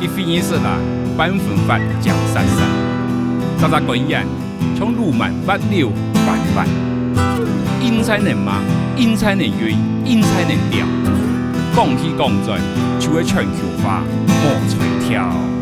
一飞一色啦，班粉饭江山山，扎扎滚眼，从路满翻溜翻翻，阴才能忙，阴才能运，阴才能调，讲起讲在，就会全球化莫吹跳。